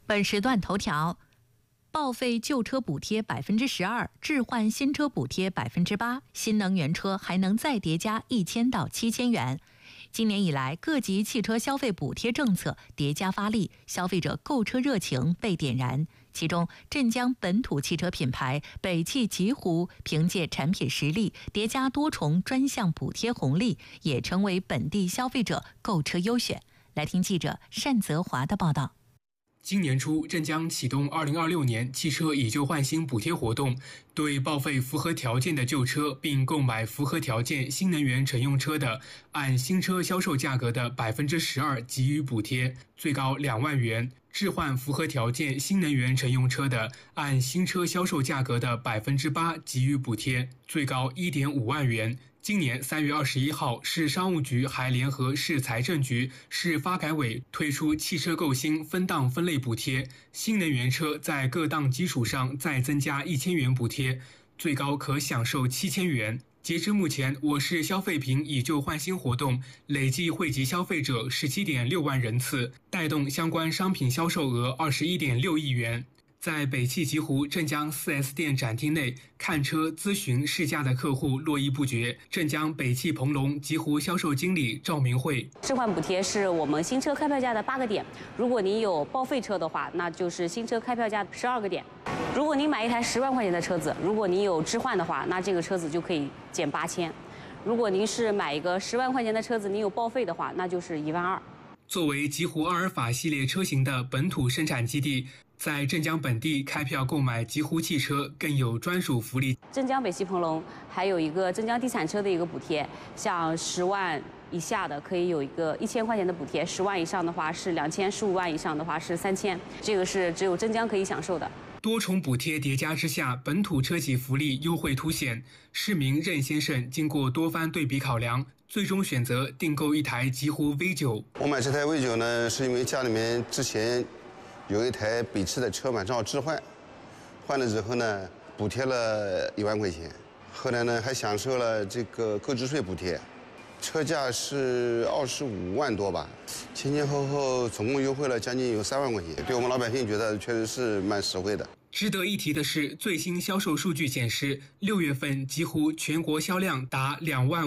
本时段头条：报废旧车补贴12%，置换新车补贴8%，新能源车还能再叠加1000到7000元。今年以来，各级汽车消费补贴政策叠加发力，消费者购车热情被点燃。其中，镇江本土汽车品牌北汽极狐凭借产品实力叠加多重专项补贴红利，也成为本地消费者购车优选。来听记者单泽华的报道。 今年初，镇江启动2026年汽车以旧换新补贴活动，对报废符合条件的旧车并购买符合条件新能源乘用车的，按新车销售价格的12%给予补贴，最高2万元；置换符合条件新能源乘用车的，按新车销售价格的8%给予补贴，最高1.5万元。今年3月21号，市商务局还联合市财政局、市发改委推出汽车购新分档分类补贴，新能源车在各档基础上再增加1000元补贴，最高可享受7000元。截至目前，我市消费品以旧换新活动累计惠及消费者17.6万人次，带动相关商品销售额21.6亿元。在北汽极狐镇江 4S 店展厅内看车、咨询、试驾的客户络绎不绝。镇江北汽鹏龙极狐销售经理赵明慧： 置换补贴是我们新车开票价的8个点，如果你有报废车的话，那就是新车开票价12个点。如果你买一台10万块钱的车子，如果你有置换的话，那这个车子就可以减8000。如果您是买一个10万块钱的车子，你有报废的话，那就是1万2。 作为极狐阿尔法系列车型的本土生产基地，在镇江本地开票购买极狐汽车更有专属福利。 镇江北汽鹏龙还有一个镇江地产车的一个补贴，像10万以下的可以有一个1000块钱的补贴，10万以上的话是2000，15万以上的话是3000，这个是只有镇江可以享受的。 多重补贴叠加之下，本土车企福利优惠凸显。市民任先生经过多番对比考量，最终选择订购一台极狐 V9。 我买这台 V9呢，是因为家里面之前有一台北汽的车嘛，正好置换，换了之后呢，补贴了1万块钱，后来呢还享受了这个购置税补贴，车价是25万多吧，前前后后总共优惠了将近有3万块钱，对我们老百姓觉得确实是蛮实惠的。 值得一提的是，最新销售数据显示，6月份极狐全国销量达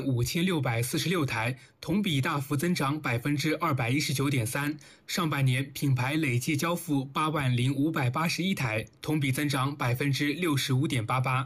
25646台，同比大幅增长219.3%。上半年品牌累计交付80581台，同比增长65.88%。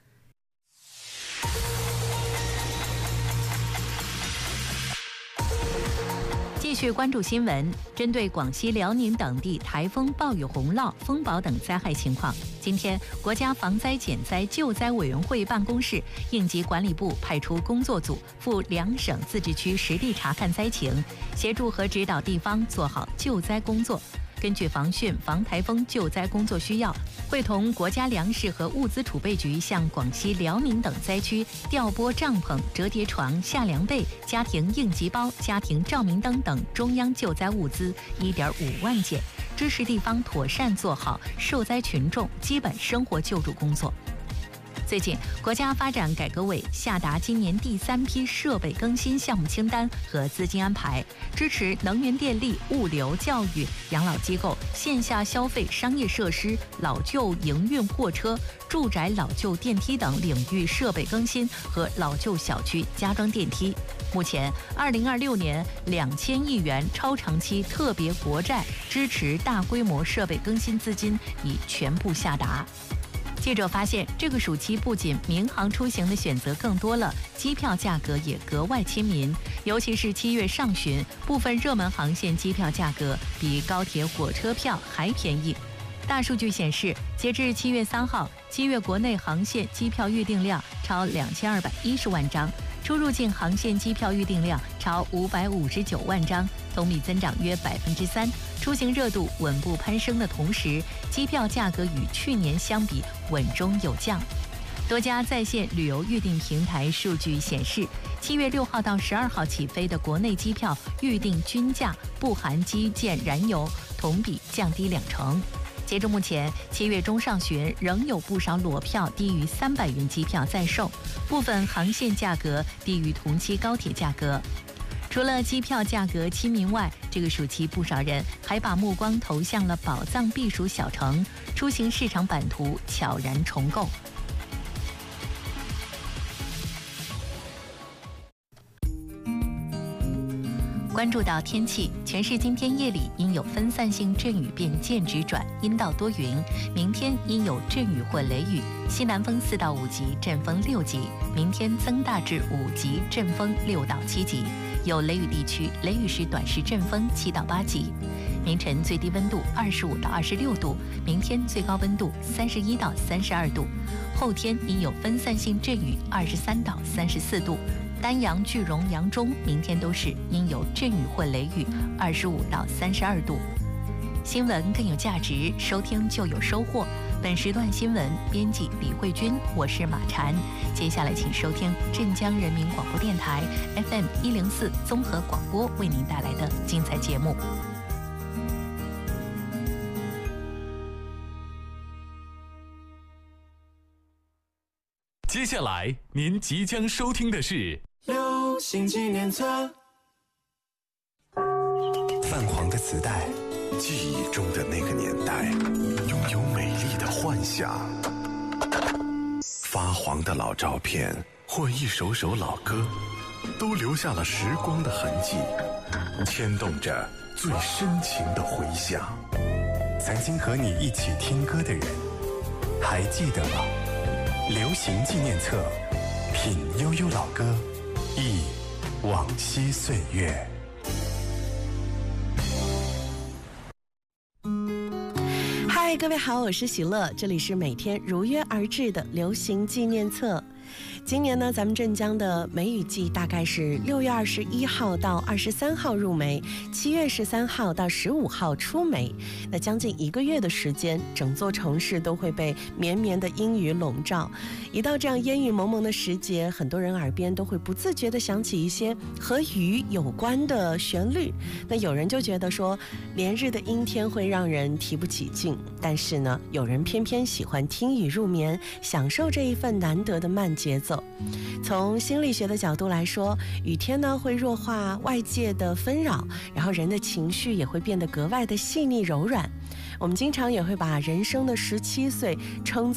继续关注新闻，针对广西、辽宁等地台风、暴雨、洪涝、风暴等灾害情况，今天国家防灾减灾救灾委员会办公室、应急管理部派出工作组赴2省自治区实地查看灾情，协助和指导地方做好救灾工作。根据防汛、防台风救灾工作需要，会同国家粮食和物资储备局向广西、辽宁等灾区调拨帐篷、折叠床、夏凉被、家庭应急包、家庭照明灯等中央救灾物资1.5万件，支持地方妥善做好受灾群众基本生活救助工作。最近，国家发展改革委下达今年第3批设备更新项目清单和资金安排，支持能源电力、物流、教育、养老机构、线下消费、商业设施、老旧营运货车、住宅老旧电梯等领域设备更新和老旧小区加装电梯。目前，2026年2000亿元超长期特别国债支持大规模设备更新资金已全部下达。记者发现，这个暑期不仅民航出行的选择更多了，机票价格也格外亲民。尤其是7月上旬，部分热门航线机票价格比高铁、火车票还便宜。大数据显示，截至7月3号，7月国内航线机票预订量超2210万张，出入境航线机票预订量超559万张，同比增长约3%。出行热度稳步攀升的同时，机票价格与去年相比稳中有降。多家在线旅游预订平台数据显示，7月6号到12号起飞的国内机票预订均价不含基建燃油，同比降低20%。截至目前，7月中上旬仍有不少裸票低于300元机票在售，部分航线价格低于同期高铁价格。 除了机票价格亲民外，这个暑期不少人还把目光投向了宝藏避暑小城，出行市场版图悄然重构。关注到天气，全市今天夜里阴有分散性阵雨变间质转，阴到多云。明天阴有阵雨或雷雨，西南风4到5级，阵风6级。明天增大至5级，阵风6到7级。有雷雨地区，雷雨时短时阵风7到8级。明晨最低温度25到26度，明天最高温度31到32度。后天阴有分散性阵雨23到34度。丹阳、句容、扬中明天都是阴有阵雨或雷雨，25到32度。新闻更有价值，收听就有收获。本时段新闻编辑李慧君，我是马婵。接下来请收听镇江人民广播电台 FM 104综合广播为您带来的精彩节目。 接下来您即将收听的是流行纪念册。 泛黄的磁带，记忆中的那个年代，拥有美丽的幻想。发黄的老照片或一首首老歌，都留下了时光的痕迹，牵动着最深情的回响。 曾经和你一起听歌的人，还记得吗？流行纪念册，品悠悠老歌，忆往昔岁月。 嗨，各位好，我是喜乐，这里是每天如约而至的流行纪念册。今年呢，咱们镇江的梅雨季大概是6月21号到23号入梅，7月13号到15号出梅。那将近1个月的时间，整座城市都会被绵绵的阴雨笼罩。一到这样烟雨蒙蒙的时节，很多人耳边都会不自觉地想起一些和雨有关的旋律。那有人就觉得说，连日的阴天会让人提不起劲，但是呢，有人偏偏喜欢听雨入眠，享受这一份难得的慢节奏。从心理学的角度来说，雨天呢会弱化外界的纷扰，然后人的情绪也会变得格外的细腻柔软。我们经常也会把人生的17岁称作